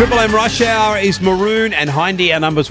Triple M Rush Hour is Maroon and Hindy. Our number's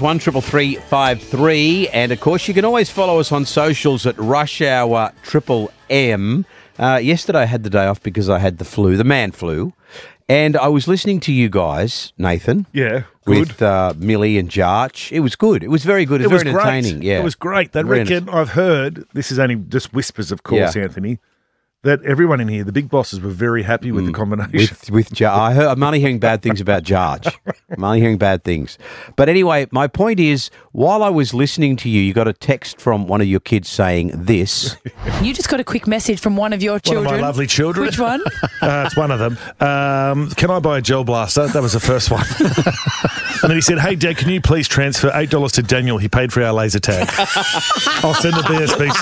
133353. And, of course, you can always follow us on socials at Rush Hour Triple M. Yesterday I had the day off because I had the flu, the man flu. And I was listening to you guys, Nathan. Yeah, good. With Millie and Jarch. It was good. It was very good. It was very entertaining. Great. Yeah, it was great. They reckon, I've heard, this is only just whispers, of course, Anthony, that everyone in here, the big bosses, were very happy with the combination. With Jarch. I'm only hearing bad things about Jarch. I'm only hearing bad things. But anyway, my point is, while I was listening to you, you got a text from one of your kids saying this. You just got a quick message from one of your children. One of my lovely children. Which one? It's one of them. Can I buy a gel blaster? That was the first one. And then he said, hey, Dad, can you please transfer $8 to Daniel? He paid for our laser tag. I'll send the BSB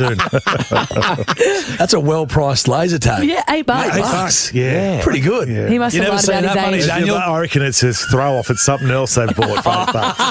soon. That's a well-priced laser tag. Yeah, $8. $8. Yeah. Pretty good. Yeah. He must You have never lied seen about that money, his age. Daniel? I reckon it's his throw-off. It's something else they've bought for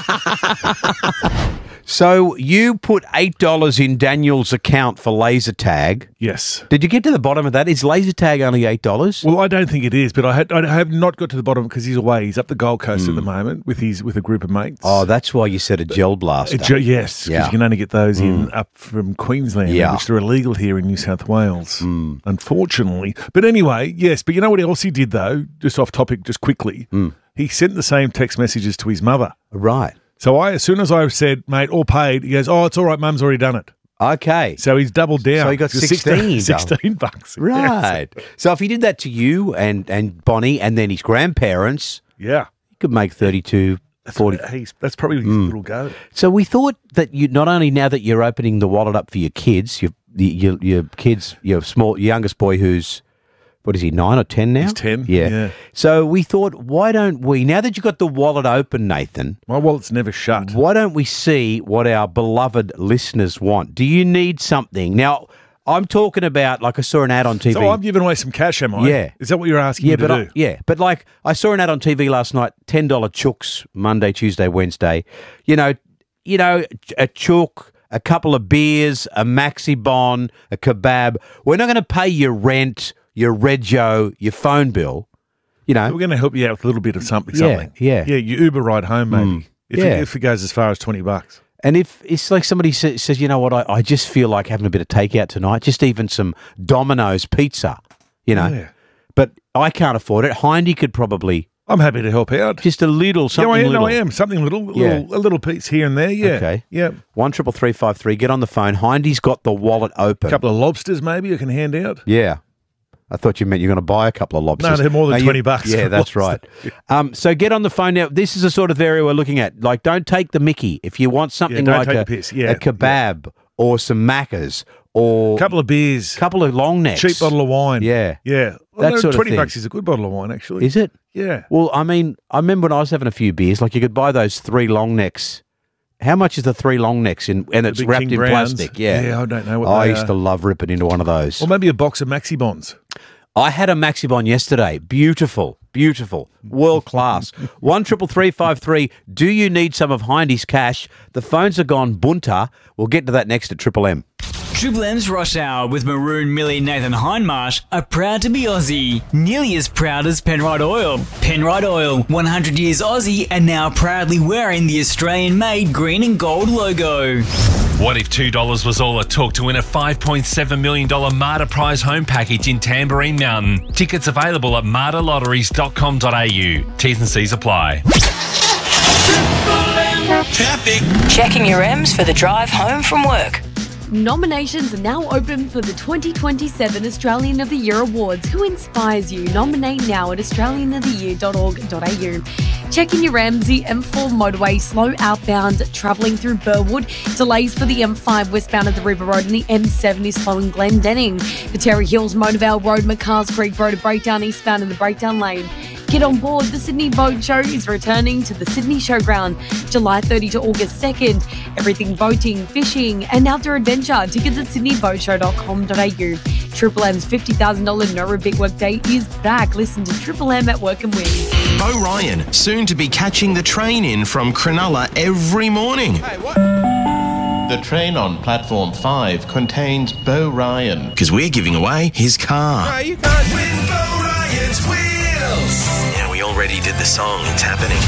$8. So you put $8 in Daniel's account for laser tag. Yes. Did you get to the bottom of that? Is laser tag only $8? Well, I don't think it is, but I have not got to the bottom because he's away. He's up the Gold Coast at the moment with a group of mates. Oh, that's why you said a gel blaster. Yes, because you can only get those in up from Queensland, which are illegal here in New South Wales, unfortunately. But anyway, yes. But you know what else he did, though? Just off topic, just quickly. He sent the same text messages to his mother. Right. So as soon as I said, mate, all paid, he goes, oh, it's all right, Mum's already done it. Okay. So he's doubled down. So he got 16 $16. Right. Yes. So if he did that to you and Bonnie and then his grandparents, yeah, he could make 32, 40. That's probably his little go. So we thought that you not only now that you're opening the wallet up for your kids, your kids, your youngest boy who's, what is he, 9 or 10 now? He's 10. Yeah. So we thought, why don't we, now that you've got the wallet open, Nathan. My wallet's never shut. Why don't we see what our beloved listeners want? Do you need something? Now, I'm talking about, like I saw an ad on TV. So I'm giving away some cash, am I? Yeah. Is that what you're asking me to do? But like I saw an ad on TV last night, $10 chooks, Monday, Tuesday, Wednesday. You know, a chook, a couple of beers, a maxi bon, a kebab. We're not going to pay your rent, your rego, your phone bill. You know, We're going to help you out with a little bit of something. Yeah. Yeah, your Uber ride home, maybe. If it goes as far as $20. And if it's like somebody says, you know what, I just feel like having a bit of takeout tonight, just even some Domino's pizza, you know. Yeah. But I can't afford it. Hindy could probably. I'm happy to help out. Just a little, something little. No, I am. Something little, a little piece here and there, yeah. Okay. Yeah. 133353, get on the phone. Hindy's got the wallet open. A couple of lobsters maybe you can hand out. Yeah. I thought you meant you're going to buy a couple of lobsters. No, they're more than $20. Yeah, that's right. So get on the phone now. This is the sort of area we're looking at. Like, don't take the mickey. If you want something don't like take a the piss. Yeah, kebab or some macas or a couple of beers, couple of long necks, cheap bottle of wine. Yeah. Well, That sort of thing. $20 is a good bottle of wine, actually. Is it? Yeah. Well, I mean, I remember when I was having a few beers, like you could buy those 3 long necks. How much is the 3 long necks and it's wrapped King in Browns. plastic? Yeah. I don't know what I they used to love ripping into one of those. Or maybe a box of Maxi Bonds. I had a Maxibon yesterday. Beautiful. World class. 133353. Do you need some of Hindy's cash? The phones are gone bunter. We'll get to that next at Triple M. Triple M's Rush Hour with Maroon, Millie, Nathan Hindmarsh are proud to be Aussie. Nearly as proud as Penrite Oil. Penrite Oil, 100 years Aussie and now proudly wearing the Australian-made green and gold logo. What if $2 was all it took to win a $5.7 million Marta Prize home package in Tamborine Mountain? Tickets available at martalotteries.com.au. T's and C's apply. Traffic. Checking your M's for the drive home from work. Nominations are now open for the 2027 Australian of the Year Awards. Who inspires you? Nominate now at australianoftheyear.org.au. Checking your M's, the M4 motorway slow outbound travelling through Burwood. Delays for the M5 westbound of the River Road and the M7 is slow in Glendenning. The Terry Hills, Motorvale Road, McCars Creek Road, a breakdown eastbound in the breakdown lane. Get on board. The Sydney Boat Show is returning to the Sydney Showground July 30 to August 2nd. Everything boating, fishing and outdoor adventure. Tickets at sydneyboatshow.com.au. Triple M's $50,000 No Big Work Day is back. Listen to Triple M at Work and Win. Bo Ryan, soon to be catching the train in from Cronulla every morning. The train on platform 5 contains Bo Ryan, because we're giving away his car. You can't win Bo Ryan's wheels. Yeah, we already did the song. It's happening.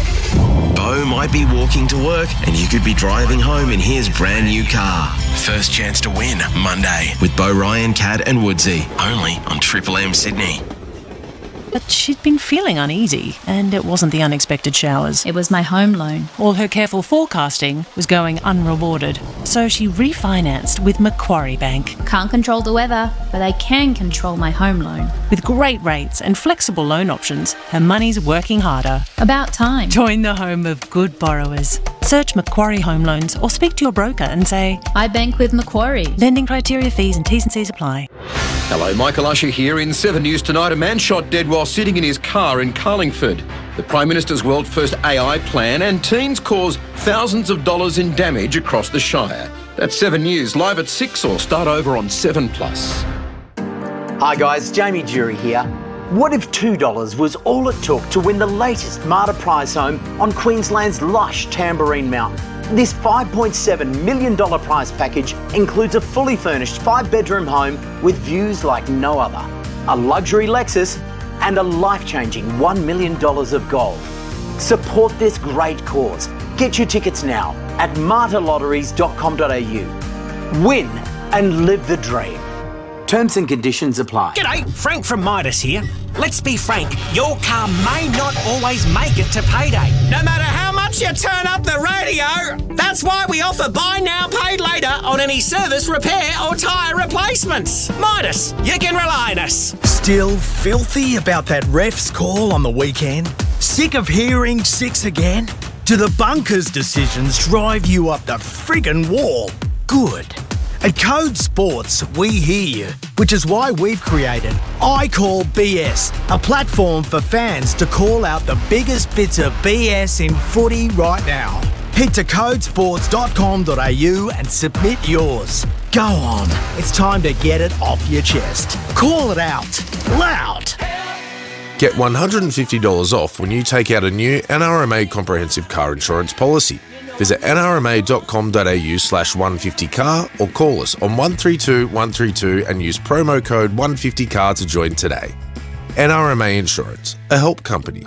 Bo might be walking to work and you could be driving home in his brand new car. First chance to win Monday with Bo Ryan, Cat and Woodsy. Only on Triple M Sydney. But she'd been feeling uneasy, and it wasn't the unexpected showers. It was my home loan. All her careful forecasting was going unrewarded. So she refinanced with Macquarie Bank. Can't control the weather, but I can control my home loan. With great rates and flexible loan options, her money's working harder. About time. Join the home of good borrowers. Search Macquarie Home Loans or speak to your broker and say, I bank with Macquarie. Lending criteria, fees and T's and C's apply. Hello, Michael Usher here. In 7 News tonight, a man shot dead while sitting in his car in Carlingford. The Prime Minister's world first AI plan, and teens cause thousands of dollars in damage across the Shire. That's 7 News, live at 6 or start over on 7plus. Hi guys, Jamie Jury here. What if $2 was all it took to win the latest Marta prize home on Queensland's lush Tamborine Mountain? This $5.7 million prize package includes a fully furnished 5-bedroom home with views like no other, a luxury Lexus and a life-changing $1 million of gold. Support this great cause. Get your tickets now at martalotteries.com.au. Win and live the dream. Terms and conditions apply. G'day, Frank from Midas here. Let's be frank, your car may not always make it to payday. No matter how much you turn up the radio, that's why we offer buy now, pay later on any service, repair or tyre replacements. Midas, you can rely on us. Still filthy about that ref's call on the weekend? Sick of hearing 6 again? Do the bunkers decisions drive you up the friggin' wall? Good. At Code Sports, we hear you, which is why we've created I Call BS, a platform for fans to call out the biggest bits of BS in footy right now. Head to codesports.com.au and submit yours. Go on, it's time to get it off your chest. Call it out, loud. Get $150 off when you take out a new NRMA comprehensive car insurance policy. Visit nrma.com.au/150car or call us on 132 132 and use promo code 150car to join today. NRMA Insurance, a help company.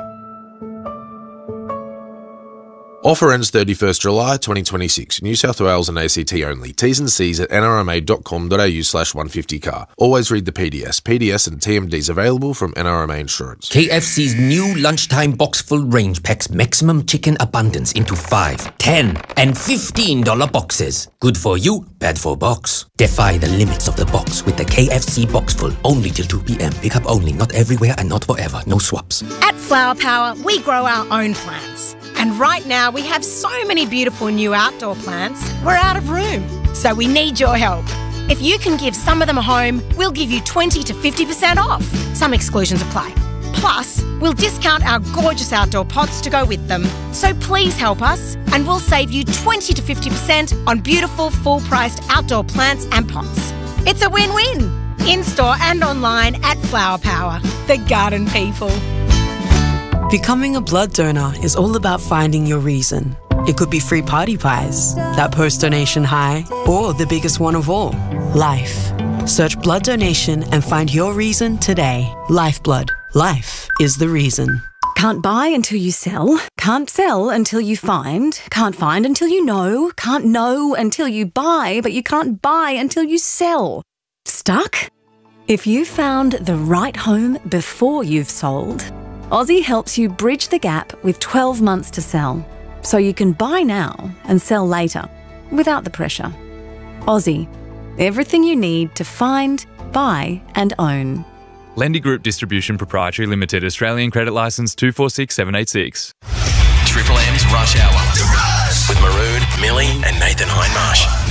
Offer ends 31st July 2026. New South Wales and ACT only. T's and C's at nrma.com.au/150car. Always read the PDS. PDS and TMDs available from NRMA Insurance. KFC's new lunchtime box full range packs maximum chicken abundance into 5, 10 and $15 boxes. Good for you, bad for box. Defy the limits of the box with the KFC box full. Only till 2 p.m. Pick up only, not everywhere and not forever. No swaps. At Flower Power, we grow our own plants. And right now, we have so many beautiful new outdoor plants, we're out of room. So we need your help. If you can give some of them a home, we'll give you 20 to 50% off. Some exclusions apply. Plus, we'll discount our gorgeous outdoor pots to go with them. So please help us, and we'll save you 20 to 50% on beautiful, full-priced outdoor plants and pots. It's a win-win. In-store and online at Flower Power, the garden people. Becoming a blood donor is all about finding your reason. It could be free party pies, that post-donation high, or the biggest one of all, life. Search blood donation and find your reason today. Lifeblood. Life is the reason. Can't buy until you sell. Can't sell until you find. Can't find until you know. Can't know until you buy, but you can't buy until you sell. Stuck? If you found the right home before you've sold, Aussie helps you bridge the gap with 12 months to sell, so you can buy now and sell later, without the pressure. Aussie, everything you need to find, buy and own. Lendy Group Distribution Proprietary Limited, Australian Credit Licence 246786. Triple M's Rush Hour with Maroon, Millie and Nathan Hindmarsh.